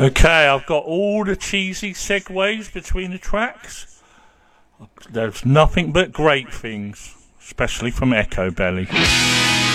Okay, I've got all the cheesy segues between the tracks. There's nothing but great things, especially from Echo Belly.